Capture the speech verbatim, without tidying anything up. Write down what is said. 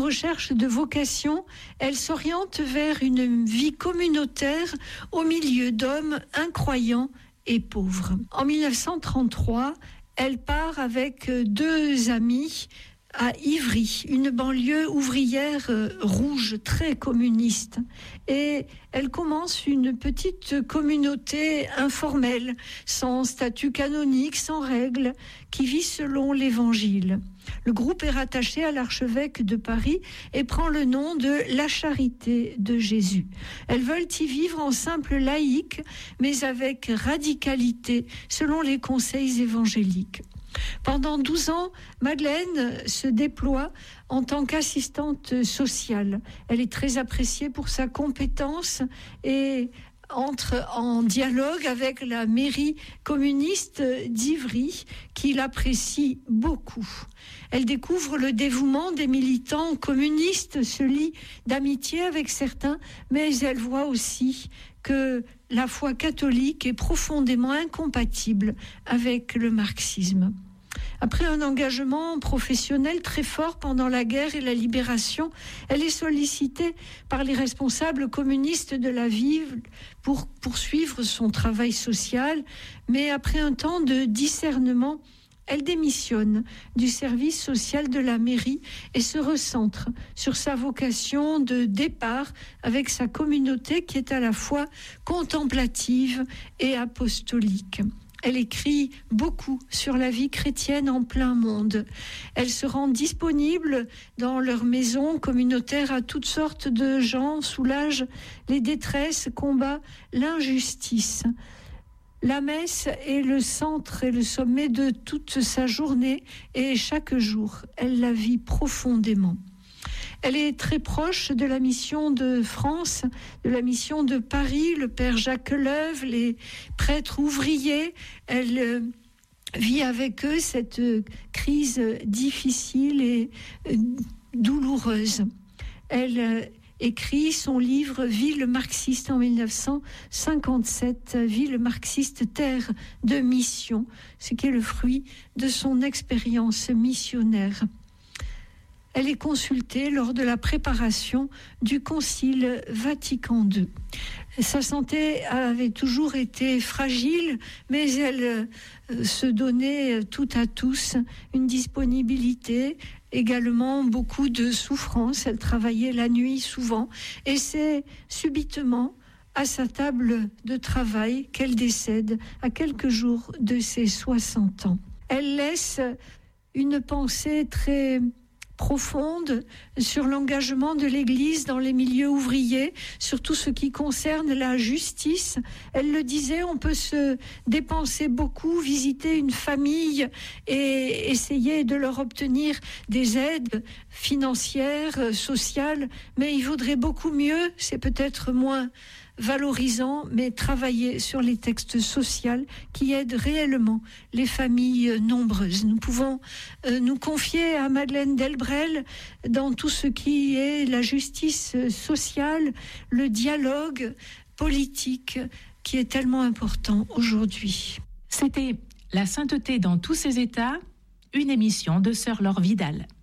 recherche de vocation, elle s'oriente vers une vie communautaire au milieu d'hommes incroyants et pauvres. En mille neuf cent trente-trois, elle part avec deux amis à Ivry, une banlieue ouvrière euh, rouge, très communiste. Et elle commence une petite communauté informelle, sans statut canonique, sans règles, qui vit selon l'Évangile. Le groupe est rattaché à l'archevêque de Paris et prend le nom de La Charité de Jésus. Elles veulent y vivre en simple laïque, mais avec radicalité, selon les conseils évangéliques. Pendant douze ans, Madeleine se déploie en tant qu'assistante sociale. Elle est très appréciée pour sa compétence et entre en dialogue avec la mairie communiste d'Ivry, qui l'apprécie beaucoup. Elle découvre le dévouement des militants communistes, se lie d'amitié avec certains, mais elle voit aussi que la foi catholique est profondément incompatible avec le marxisme. Après un engagement professionnel très fort pendant la guerre et la libération, elle est sollicitée par les responsables communistes de la ville pour poursuivre son travail social, mais après un temps de discernement, elle démissionne du service social de la mairie et se recentre sur sa vocation de départ avec sa communauté qui est à la fois contemplative et apostolique. Elle écrit beaucoup sur la vie chrétienne en plein monde. Elle se rend disponible dans leur maison communautaire à toutes sortes de gens, soulage les détresses, combat l'injustice. La messe est le centre et le sommet de toute sa journée et chaque jour, elle la vit profondément. Elle est très proche de la mission de France, de la mission de Paris, le père Jacques Leuve, les prêtres ouvriers. Elle euh, vit avec eux cette euh, crise difficile et euh, douloureuse. Elle euh, écrit son livre « Ville marxiste » en mille neuf cent cinquante-sept, « Ville marxiste, terre de mission », ce qui est le fruit de son expérience missionnaire. Elle est consultée lors de la préparation du Concile Vatican deux. Sa santé avait toujours été fragile, mais elle euh, se donnait tout à tous une disponibilité, également beaucoup de souffrance. Elle travaillait la nuit souvent et c'est subitement à sa table de travail qu'elle décède à quelques jours de ses soixante ans. Elle laisse une pensée très profonde sur l'engagement de l'Église dans les milieux ouvriers, sur tout ce qui concerne la justice. Elle le disait, on peut se dépenser beaucoup, visiter une famille et essayer de leur obtenir des aides financières, sociales, mais il vaudrait beaucoup mieux, c'est peut-être moins valorisant, mais travailler sur les textes sociaux qui aident réellement les familles nombreuses. Nous pouvons euh, nous confier à Madeleine Delbrel dans tout ce qui est la justice sociale, le dialogue politique qui est tellement important aujourd'hui. C'était La sainteté dans tous ses états, une émission de Sœur Laure Vidal.